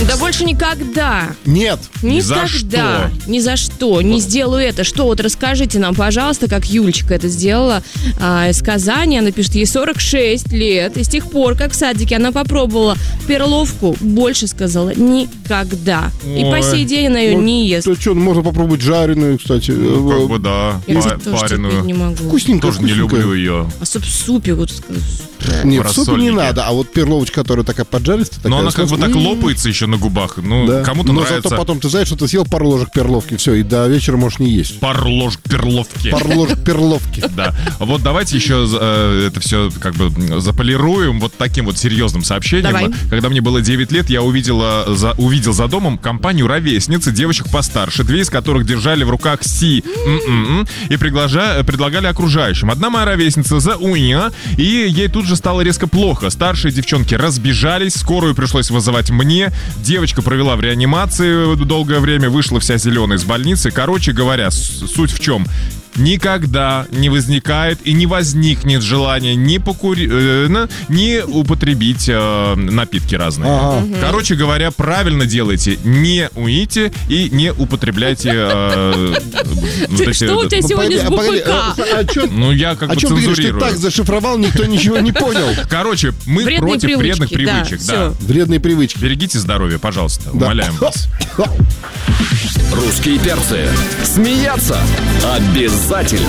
Да больше никогда. Нет. Никогда. Ни за что. Не сделаю это. Что? Вот расскажите нам, пожалуйста, как Юлечка это сделала из Казани. Она пишет, ей 46 лет. И с тех пор, как в садике она попробовала перловку, больше сказала никогда. И по сей день она ее не ест. То что, можно попробовать жареную, кстати. Как бы да, Я, кстати, тоже терпеть не могу. Вкусненько. Тоже не люблю ее. А суп в супе вот... Нет, в супе не надо, а вот перловочка, которая такая поджаристая. Но она как бы так лопается еще на губах. Ну, да. кому-то но нравится. Зато потом ты знаешь, что ты съел пару ложек перловки, все, и до вечера можешь не есть. Пару ложек перловки. Пару ложек перловки. Да. Вот давайте еще это все как бы заполируем вот таким вот серьезным сообщением. Давай. Когда мне было 9 лет, я увидел за домом компанию ровесниц и девочек постарше, две из которых держали в руках си и предлагали окружающим. Одна моя ровесница за уня, и ей тут же стало резко плохо. Старшие девчонки разбежались, скорую пришлось вызывать мне. Девочка провела в реанимации долгое время, вышла вся зеленая из больницы. Короче говоря, суть в чем? Никогда не возникает и не возникнет желания ни употребить напитки разные. Ага. Короче говоря, правильно делайте. Не уйте и не употребляйте... Что у тебя сегодня с буквой К? Ну, я как бы ты цензурирую. так зашифровал, никто ничего не понял. Короче, мы против вредных привычек. Да. Вредные привычки. Берегите здоровье, пожалуйста. Умоляем вас. Русские перцы. Смеяться обязательно.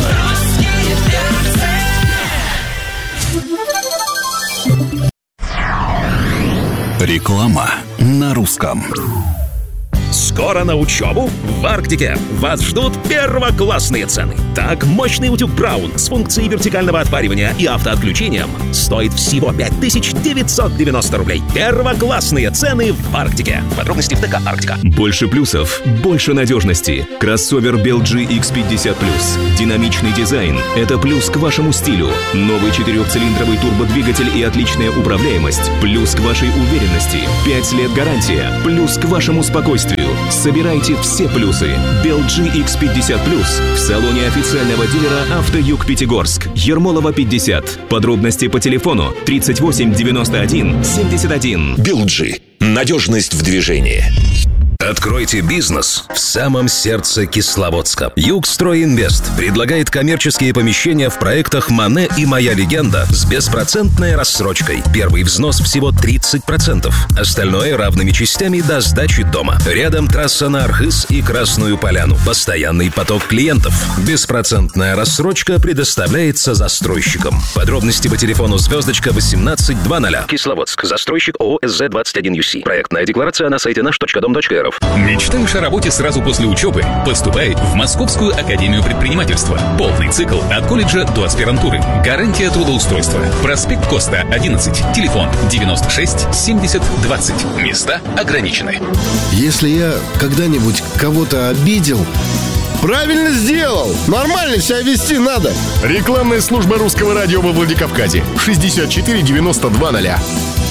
Реклама на русском. Скоро на учебу в Арктике вас ждут первоклассные цены. Так, мощный утюг Браун с функцией вертикального отпаривания и автоотключением стоит всего 5990 рублей. Первоклассные цены в Арктике. Подробности в ТК «Арктика». Больше плюсов, больше надежности. Кроссовер BLG X50+. Динамичный дизайн – это плюс к вашему стилю. Новый 4-цилиндровый турбодвигатель и отличная управляемость – плюс к вашей уверенности. 5 лет гарантия – плюс к вашему спокойствию. Собирайте все плюсы. BLG X50+. В салоне официального дилера «Автоюг Пятигорск». Ермолова, 50. Подробности по телефону 38 91 71. BLG. Надежность в движении. Откройте бизнес в самом сердце Кисловодска. Югстройинвест предлагает коммерческие помещения в проектах «Мане» и «Моя легенда» с беспроцентной рассрочкой. Первый взнос всего 30%. Остальное равными частями до сдачи дома. Рядом трасса на Архыз и Красную Поляну. Постоянный поток клиентов. Беспроцентная рассрочка предоставляется застройщикам. Подробности по телефону звездочка 1820. Кисловодск. Застройщик ООО СЗ-21ЮС. Проектная декларация на сайте наш.дом.рф. Мечтаешь о работе сразу после учебы? Поступай в Московскую академию предпринимательства. Полный цикл от колледжа до аспирантуры. Гарантия трудоустройства. Проспект Коста, 11. Телефон 96 70 20. Места ограничены. Если я когда-нибудь кого-то обидел, правильно сделал. Нормально себя вести надо. Рекламная служба русского радио во Владикавказе. 64 92 0.